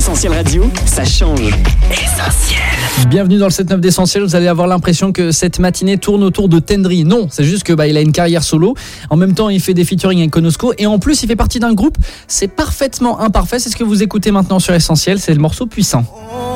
Essentiel Radio, ça change. Essentiel. Bienvenue dans le 7-9 d'Essentiel. Vous allez avoir l'impression que cette matinée tourne autour de Tendry. Non, c'est juste que il a une carrière solo. En même temps, il fait des featuring avec Konosko et en plus, il fait partie d'un groupe. C'est parfaitement imparfait. C'est ce que vous écoutez maintenant sur Essentiel. C'est le morceau Puissant.